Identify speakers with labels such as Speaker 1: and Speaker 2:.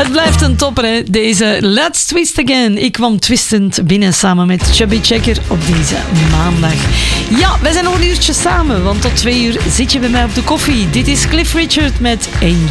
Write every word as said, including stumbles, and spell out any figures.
Speaker 1: Het blijft een topper, hè? Deze Let's Twist Again. Ik kwam twistend binnen samen met Chubby Checker op deze maandag. Ja, wij zijn nog een uurtje samen, want tot twee uur zit je bij mij op de koffie. Dit is Cliff Richard met Angel.